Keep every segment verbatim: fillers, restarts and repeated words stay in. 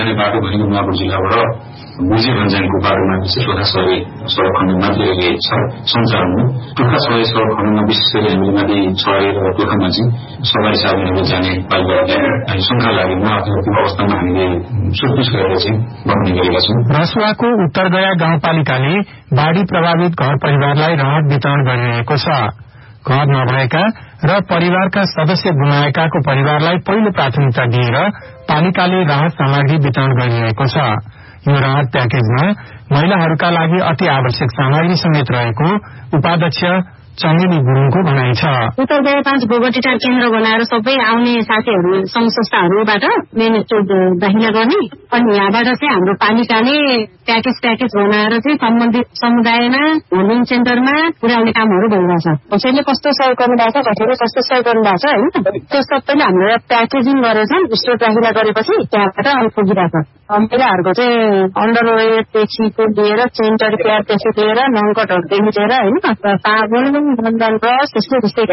बाटो भनेको नुवाकोट जिल्लाबाट बुझी भन्ज्याङको बाटोमा विशेष टोखा सबै सडक खण्ड माथि छ सञ्चालनमा टोखा सबै सडक खण्डमा विशेष गरी हामीले माथि छरे र टोखामा चाहिँ सवारी साधनहरू जाने पाइरहेका शङ्का लागेमा अथवा त्यो अवस्थामा हामीले सोधपुछ गरेर चाहिँ बनाउने गरेका छौँ। रसुवाको उत्तरगया गाउँपालिकाले बाढ़ी प्रभावित घर परिवारलाई राहत वितरण गरिरहेको छ। घर नभएका र परिवारका सदस्य गुमाएकाको परिवारलाई पहिलो प्राथमिकता दिएर पालिकाले राहत सामग्री वितरण गरिरहेको छ। यो राहत प्याकेजमा महिलाहरूका लागि अति आवश्यक सामग्री समेत रहेको उपाध्यक्ष चमेली गुरुङको भनाइ छ। उत्तरगया पाँच गोबरटीटार केन्द्र बनाएर सबै आउने साथीहरू संघ संस्थाहरूबाट मेहनत दाखिला गर्ने अनि यहाँबाट चाहिँ हाम्रो पालिकाले प्याकेज प्याकेज बनाएर चाहिँ सम्बन्धित समुदायमा होमिङ सेन्टरमा पुर्याउने कामहरू भइरहेछ। कसैले कस्तो सहयोग गर्नुभएको छ, कसैले कस्तो सहयोग गर्नुभएको छ होइन, त्यो सबैले हाम्रो प्याकेजिङ गरेर स्टोर दाखिला गरेपछि त्यहाँबाट पुगिरहेको छ। महिलाहरूको चाहिँ अन्डरवेयरदेखिको लिएर सेन्टर केयरदेखि लिएर नङ्कटहरूदेखि लिएर होइन साबुन बन्धन ब्रस त्यस्तै त्यस्तै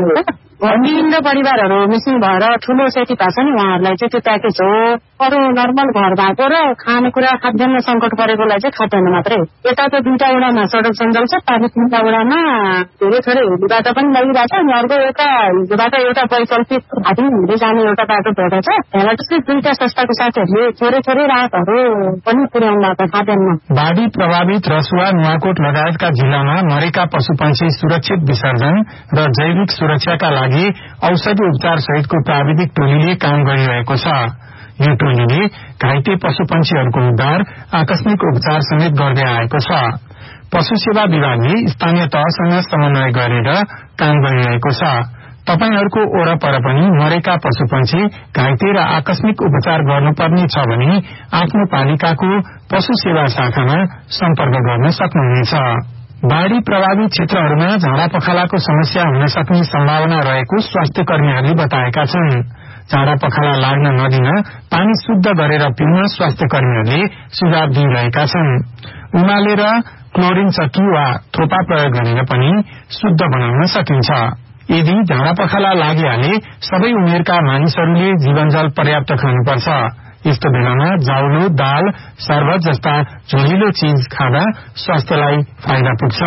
विभिन्न परिवारहरू मिसिङ भएर ठूलो क्षति भएको छ नि उहाँहरूलाई चाहिँ त्यो प्याकेज हो। अरू नर्मल घर भएको र खानेकुरा खाद्यान्न सङ्कट परेकोलाई चाहिँ खाद्यान्न मात्रै। यता त दुईटा वडामा सडक सञ्जाल छ, पानी तिनवटा वडामा धेरै थोरै हिँडीबाट पनि लगिरहेको छ अनि अर्को एउटा हिजोबाट एउटा वैकल्पिक हाती हिँड्दै जाने एउटा बाटो भेटेको छ। त्यहाँबाट चाहिँ दुईटा संस्थाको साथीहरूले थोरै थोरै राहतहरू पनि पुर्याउनु भएको छ खाद्यान्न। बाढ़ी प्रभावित रसुवा नुवाकोट लगायतका जिल्लामा मरेका पशुपन्छी सुरक्षित विसर्जन र जैविक सुरक्षाका लागि औषधि उपचार सहितको प्राविधिक टोलीले काम गरिरहेको छ। यो टोलीले घाइते पशुपन्छीहरूको उद्धार आकस्मिक उपचार समेत गर्दै आएको छ। पशु सेवा विभागले स्थानीय तहसँग समन्वय गरेर काम गरिरहेको छ। तपाईहरूको वरपर पनि मरेका पशुपन्छी घाइते र आकस्मिक उपचार गर्नुपर्ने छ भने आफ्नो पालिकाको पशु सेवा शाखामा सम्पर्क गर्न सक्नुहुनेछ। बाढ़ी प्रभावित क्षेत्रहरूमा झाडा पखालाको समस्या हुन सक्ने सम्भावना रहेको स्वास्थ्य कर्मीहरूले बताएका छन्। झाडा पखाला लाग्न नदिन पानी शुद्ध गरेर पिउन स्वास्थ्य कर्मीहरूले सुझाव दिइरहेका छन्। उमालेर क्लोरिन चक्की वा थोपा प्रयोग गरेर पनि शुद्ध बनाउन सकिन्छ। यदि झाडा पखाला लागिहाले सबै उमेरका मानिसहरूले जीवनजल पर्याप्त खानुपर्छ। यस्तो बेलामा जाउलो, दाल, शरबत जस्ता झोलिलो चीज खाँदा स्वास्थ्यलाई फाइदा पुग्छ।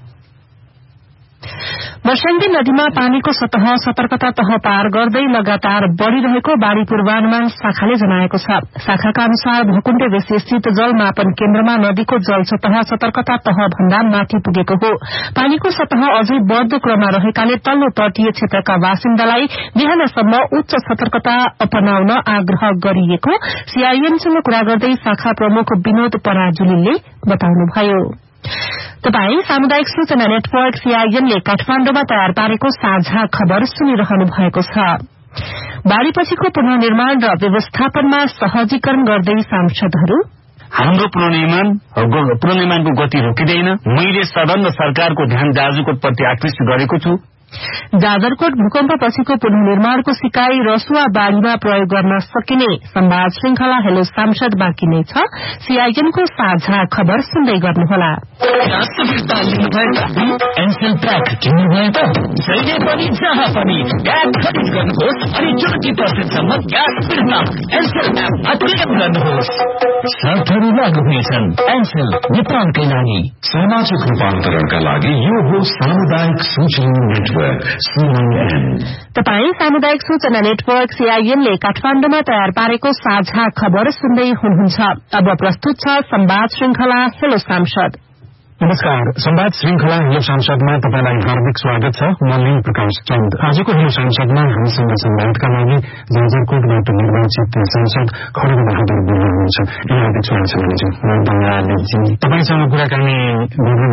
वर्षाङ्गी नदीमा पानीको सतह सतर्कता तह पार गर्दै लगातार बढ़िरहेको बाढ़ी पूर्वानुमान शाखाले जनाएको छ। शाखाका अनुसार भकुण्डे बेसी स्थित जल मापन केन्द्रमा नदीको जल सतह सतर्कता तह भन्दा माथि पुगेको हो। पानीको सतह अझै बढ़दो क्रममा रहेकाले तल्लो तटीय क्षेत्रका बासिन्दालाई बिहानसम्म उच्च सतर्कता अपनाउन आग्रह गरिएको सीआईएनसँग कुरा गर्दै शाखा प्रमुख विनोद पराजुलीले बताउनुभयो। तपाई सामुदायिक सूचना नेटवर्क सीआईएनले काठमाण्डुमा तयार पारेको साझा खबर सुनिरहनु भएको छ। बाढ़ीपछिको पुनर्निर्माण र व्यवस्थापनमा सहजीकरण गर्दै सांसदहरू हाम्रो पुनर्निर्माण पुनर्निर्माणको गति रोकिँदैन। मैले सदन र सरकारको ध्यान जाजरकोटप्रति आकृष्ट गरेको छु। जाजरकोट भूकम्पपछिको पुनर्निर्माणको सिकाई रसुवा बाढ़ीमा प्रयोग गर्न सकिने संवाद श्रृंखला हेलो सांसद बाँकी नै छ। सीआईएनको साझा खबर सुन्दै गर्नुहोला। एनसेल प्याक किन्नुभयो त जहिले पनि जहाँ पनि ग्यास खरिद गर्नुहोस् अनि चौटी पर्सेन्टसम्म ग्यास फिर्ता एनसेल एपमा क्लेम गर्नुहोस्। शर्तहरू लागू हुनेछन्। एनसेल नेपालकै लागि सामाजिक रूपान्तरणका लागि यो हो सामुदायिक सूचना नेटवर्क सीआईएन। तपाई सामुदायिक सूचना नेटवर्क सीआईएनले काठमाण्डुमा तयार पारेको साझा खबर सुन्दै हुनुहुन्छ। अब प्रस्तुत छ संवाद श्रृंखला हेलो सांसद। नमस्कार, संवाद श्रृंखला हेलो सांसदमा तपाईलाई हार्दिक स्वागत छ। म लिङ प्रकाश चन्द। आजको हेलो सांसदमा हामीसँग संवादका लागि जाजरकोटबाट निर्वाचित सांसद खड्ग बहादुर बोल्नुहुन्छ। हार्दिक स्वागत छ। तपाईँसँग कुराकानी